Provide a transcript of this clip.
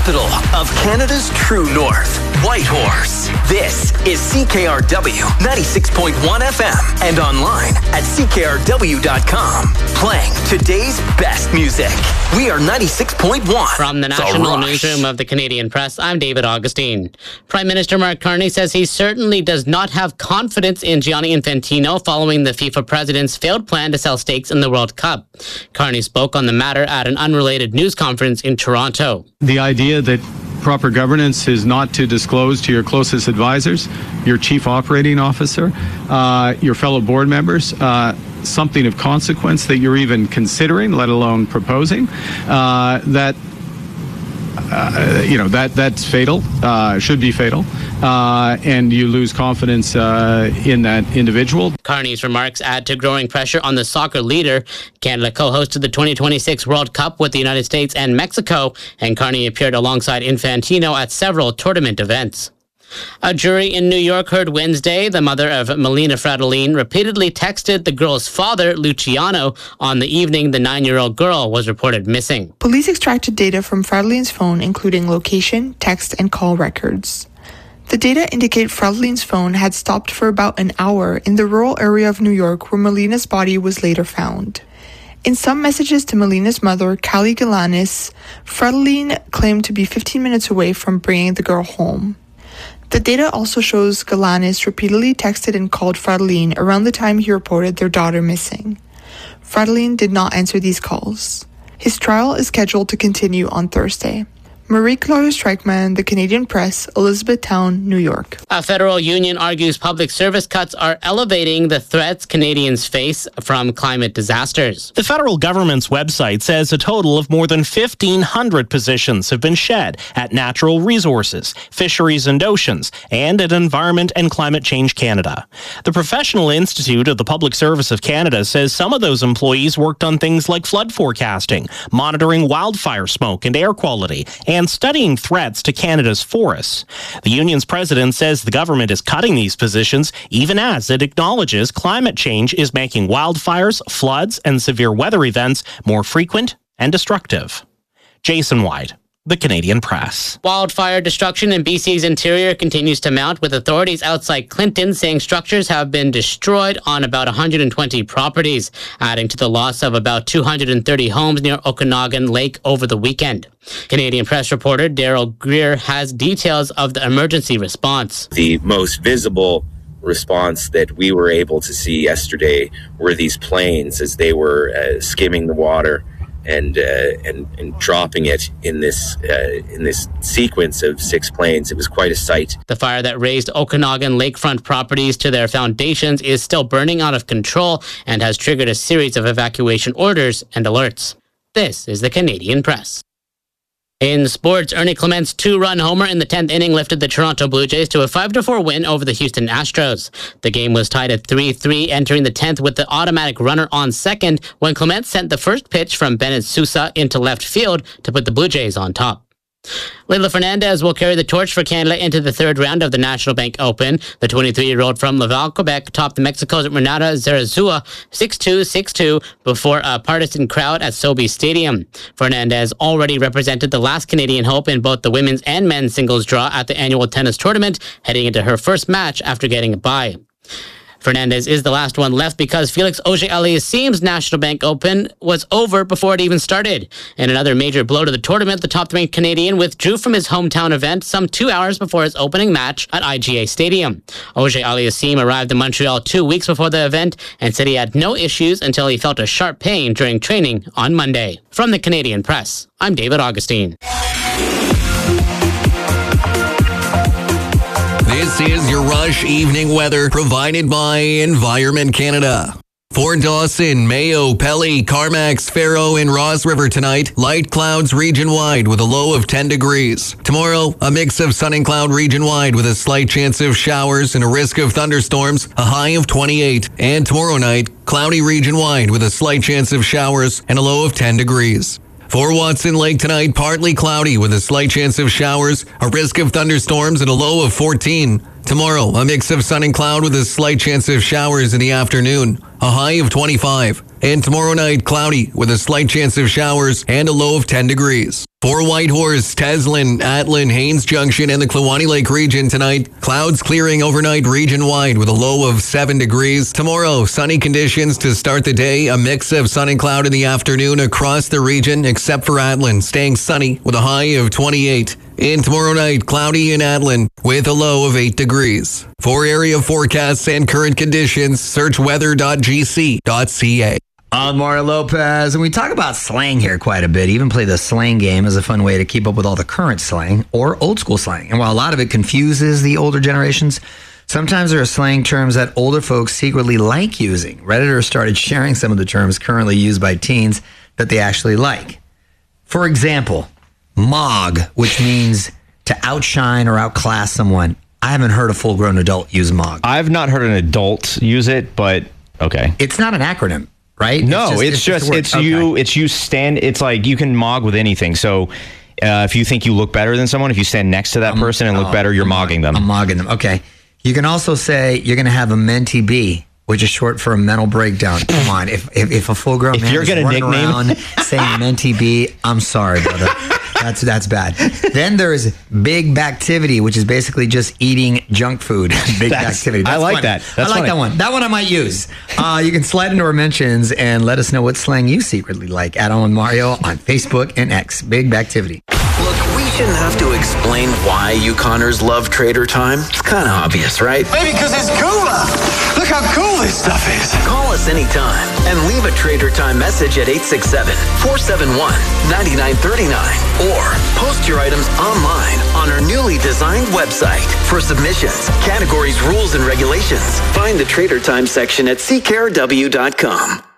capital of Canada's true north, Whitehorse. This is CKRW 96.1 FM and online at CKRW.com. Playing today's best music. We are 96.1. From the National Newsroom of the Canadian Press, I'm David Augustine. Prime Minister Mark Carney says he certainly does not have confidence in Gianni Infantino following the FIFA president's failed plan to sell stakes in the World Cup. Carney spoke on the matter at an unrelated news conference in Toronto. The idea that proper governance is not to disclose to your closest advisors, your chief operating officer, your fellow board members, something of consequence that you're even considering, let alone proposing, that's fatal, should be fatal, and you lose confidence in that individual. Carney's remarks add to growing pressure on the soccer leader. Canada co-hosted the 2026 World Cup with the United States and Mexico, and Carney appeared alongside Infantino at several tournament events. A jury in New York heard Wednesday the mother of Melina Fratellin repeatedly texted the girl's father, Luciano, on the evening the 9-year-old girl was reported missing. Police extracted data from Fratellin's phone, including location, text, and call records. The data indicate Fratellin's phone had stopped for about an hour in the rural area of New York where Melina's body was later found. In some messages to Melina's mother, Callie Galanis, Fratellin claimed to be 15 minutes away from bringing the girl home. The data also shows Galanis repeatedly texted and called Fratellin around the time he reported their daughter missing. Fratellin did not answer these calls. His trial is scheduled to continue on Thursday. Marie-Claude Streichman, The Canadian Press, Elizabethtown, New York. A federal union argues public service cuts are elevating the threats Canadians face from climate disasters. The federal government's website says a total of more than 1,500 positions have been shed at Natural Resources, Fisheries and Oceans, and at Environment and Climate Change Canada. The Professional Institute of the Public Service of Canada says some of those employees worked on things like flood forecasting, monitoring wildfire smoke and air quality, and studying threats to Canada's forests. The union's president says the government is cutting these positions even as it acknowledges climate change is making wildfires, floods, and severe weather events more frequent and destructive. Jason White, The Canadian Press. Wildfire destruction in BC's interior continues to mount, with authorities outside Clinton saying structures have been destroyed on about 120 properties, adding to the loss of about 230 homes near Okanagan Lake over the weekend. Canadian Press reporter Daryl Greer has details of the emergency response. The most visible response that we were able to see yesterday were these planes as they were skimming the water and dropping it in this sequence of 6 planes. It was quite a sight. The fire that razed Okanagan lakefront properties to their foundations is still burning out of control and has triggered a series of evacuation orders and alerts. This is the Canadian Press. In sports, Ernie Clement's 2-run homer in the 10th inning lifted the Toronto Blue Jays to a 5-4 win over the Houston Astros. The game was tied at 3-3 entering the 10th with the automatic runner on second when Clement sent the first pitch from Bennett Sousa into left field to put the Blue Jays on top. Leylah Fernandez will carry the torch for Canada into the third round of the National Bank Open. The 23-year-old from Laval, Quebec, topped Mexico's Renata Zarazua 6-2, 6-2 before a partisan crowd at Sobeys Stadium. Fernandez already represented the last Canadian hope in both the women's and men's singles draw at the annual tennis tournament, heading into her first match after getting a bye. Fernandez is the last one left because Felix Auger-Aliassime's National Bank Open was over before it even started. In another major blow to the tournament, the top-ranked Canadian withdrew from his hometown event some 2 hours before his opening match at IGA Stadium. Auger-Aliassime arrived in Montreal 2 weeks before the event and said he had no issues until he felt a sharp pain during training on Monday. From the Canadian Press, I'm David Augustine. This is your Rush Evening Weather provided by Environment Canada. For Dawson, Mayo, Pelly, Carmax, Faro, and Ross River tonight, light clouds region-wide with a low of 10 degrees. Tomorrow, a mix of sun and cloud region-wide with a slight chance of showers and a risk of thunderstorms, a high of 28. And tomorrow night, cloudy region-wide with a slight chance of showers and a low of 10 degrees. For Watson Lake tonight, partly cloudy with a slight chance of showers, a risk of thunderstorms and a low of 14. Tomorrow, a mix of sun and cloud with a slight chance of showers in the afternoon, a high of 25. And tomorrow night, cloudy with a slight chance of showers and a low of 10 degrees. For Whitehorse, Teslin, Atlin, Haines Junction, and the Kluwani Lake region tonight, clouds clearing overnight region-wide with a low of 7 degrees. Tomorrow, sunny conditions to start the day, a mix of sun and cloud in the afternoon across the region, except for Atlin, staying sunny with a high of 28. And tomorrow night, cloudy in Atlin with a low of 8 degrees. For area forecasts and current conditions, search weather.gc.ca. I'm Mario Lopez, and we talk about slang here quite a bit. Even play the slang game as a fun way to keep up with all the current slang or old school slang. And while a lot of it confuses the older generations, sometimes there are slang terms that older folks secretly like using. Redditors started sharing some of the terms currently used by teens that they actually like. For example, mog, which means to outshine or outclass someone. I haven't heard a full-grown adult use mog. I've not heard an adult use it, but okay. It's not an acronym, right? No, it's like you can mog with anything. So if you think you look better than someone, if you stand next to that person and look better, you're mogging them. I'm mogging them. Okay. You can also say you're going to have a mentee B, which is short for a mental breakdown. Come on. If a full-grown man is running around saying mentee B, I'm sorry, brother. That's bad. Then there is big backtivity, which is basically just eating junk food. Big backtivity. I like that. I like that one. That one I might use. You can slide into our mentions and let us know what slang you secretly like. Add on Mario on Facebook and X. Big backtivity. Look, we shouldn't have to explain why Yukoners love Trader Time. It's kind of obvious, right? Maybe because it's cooler. Look how cool this stuff is. Call us anytime and leave a Trader Time message at 867-471-9939 or post your items online on our newly designed website. For submissions, categories, rules, and regulations, find the Trader Time section at ckrw.com.